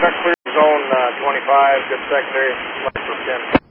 Truck clear zone 25, good secondary, left for 10.